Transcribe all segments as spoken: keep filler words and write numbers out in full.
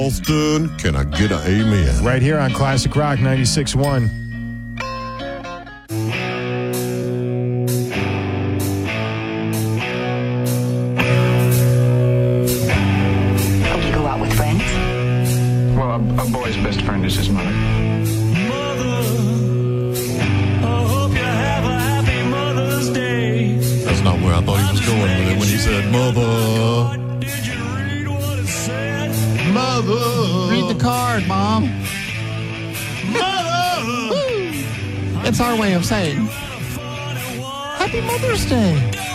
Alston, can I get an amen? Right here on Classic Rock ninety-six point one. Hope you go out with friends. Well, a, a boy's best friend is his mother. Mother, I hope you have a happy Mother's Day. That's not where I thought he was going with it when he said, Mother. Did you read what it said? Mother. Read the card, Mom. Mother. It's our way of saying Happy Mother's Day.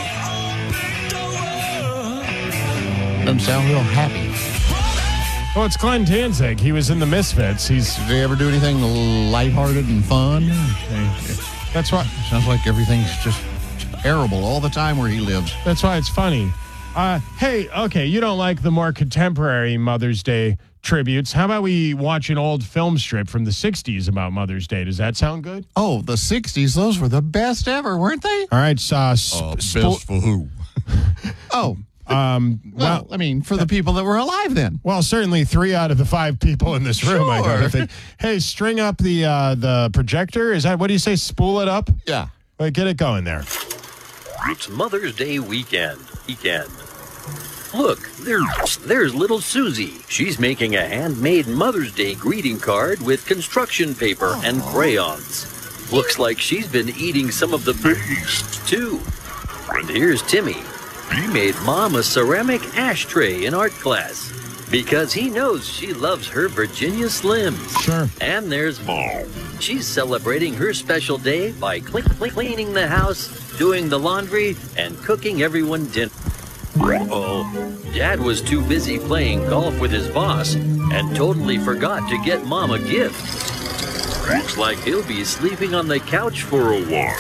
Doesn't sound real happy. Oh, it's Glenn Danzig. He was in the Misfits. He's Did they ever do anything lighthearted and fun? that's why Sounds like everything's just terrible all the time where he lives. that's why it's funny. Uh, hey, okay, you don't like the more contemporary Mother's Day tributes. How about we watch an old film strip from the sixties about Mother's Day? Does that sound good? Oh, the sixties, those were the best ever, weren't they? All right, uh, sp- Uh, spo- best for who? Oh, um, well, well, I mean, for the people that were alive then. well, certainly three out of the five people in this room. I gotta Sure. think. Hey, string up the uh, the projector. Is that what do you say? Spool it up. Yeah. Wait, get it going there. It's Mother's Day weekend. Weekend. Look, there's, there's little Susie. She's making a handmade Mother's Day greeting card with construction paper and crayons. Looks like she's been eating some of the best, too. And here's Timmy. He made Mom a ceramic ashtray in art class because he knows she loves her Virginia Slims. Sure. And there's Mom. She's celebrating her special day by cl- cl- cleaning the house, doing the laundry, and cooking everyone dinner. Uh-oh. Dad was too busy playing golf with his boss and totally forgot to get Mom a gift. Looks like he'll be sleeping on the couch for a while.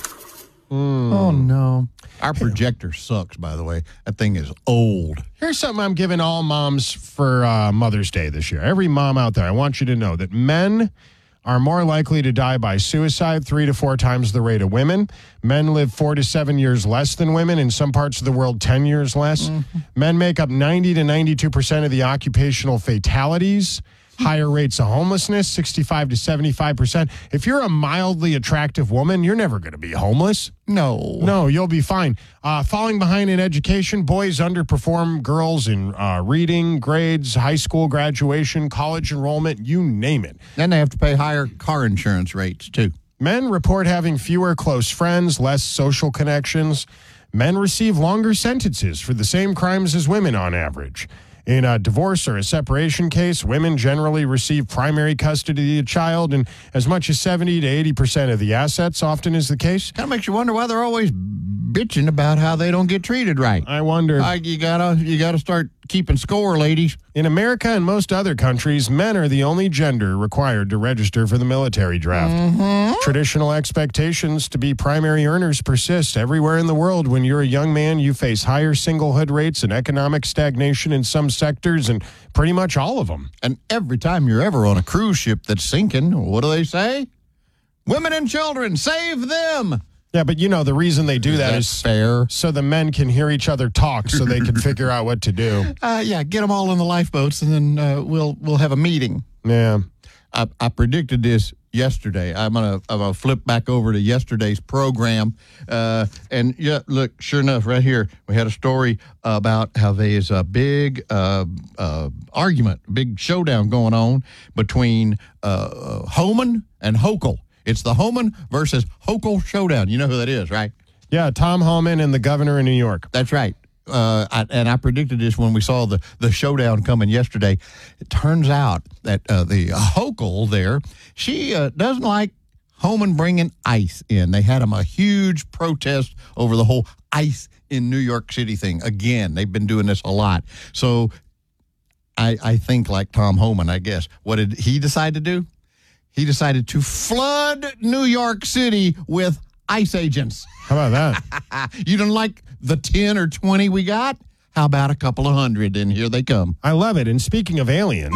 Oh, no. Our projector sucks, by the way. That thing is old. Here's something I'm giving all moms for uh, Mother's Day this year. Every mom out there, I want you to know that men are more likely to die by suicide three to four times the rate of women. Men live four to seven years less than women. In some parts of the world, ten years less. Mm-hmm. Men make up ninety to ninety-two percent of the occupational fatalities. Higher rates of homelessness, sixty-five to seventy-five percent. If you're a mildly attractive woman, you're never going to be homeless. No. No, you'll be fine. Uh, falling behind in education, boys underperform girls in uh, reading, grades, high school graduation, college enrollment, you name it. Then they have to pay higher car insurance rates, too. Men report having fewer close friends, less social connections. Men receive longer sentences for the same crimes as women on average. In a divorce or a separation case, women generally receive primary custody of the child and as much as seventy to eighty percent of the assets, often is the case. Kind of makes you wonder why they're always bitching about how they don't get treated right. I wonder. Uh, you gotta, you gotta start keeping score, ladies. In America and most other countries, men are the only gender required to register for the military draft. Mm-hmm. Traditional expectations to be primary earners persist everywhere in the world. When you're a young man, you face higher singlehood rates and economic stagnation in some sectors and pretty much all of them. And every time you're ever on a cruise ship that's sinking, what do they say? Women and children, save them. Yeah, but you know, the reason they do that That's is fair. so the men can hear each other talk so they can figure out what to do. Uh, yeah, get them all in the lifeboats, and then uh, we'll we'll have a meeting. Yeah. I, I predicted this yesterday. I'm gonna I'm gonna flip back over to yesterday's program, uh, and yeah, look, sure enough, right here we had a story about how there is a big uh, uh, argument, big showdown going on between uh, Homan and Hochul. It's the Homan versus Hochul showdown. You know who that is, right? Yeah, Tom Homan and the governor of New York. That's right. Uh, I, and I predicted this when we saw the, the showdown coming yesterday. It turns out that uh, the Hochul there, she uh, doesn't like Homan bringing ICE in. They had him a huge protest over the whole ICE in New York City thing. Again, they've been doing this a lot. So I, I think like Tom Homan, I guess. What did he decide to do? He decided to flood New York City with ICE agents. How about that? You don't like the ten or twenty we got? How about a couple of hundred? And here they come. I love it. And speaking of aliens.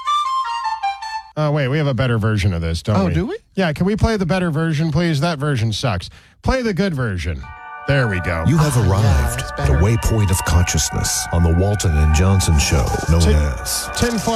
Oh, wait, we have a better version of this, don't Oh, we? do we? Yeah, can we play the better version, please? That version sucks. Play the good version. There we go. You have arrived that's at a better. waypoint of consciousness on the Walton and Johnson show, known Tin- as Tinfoil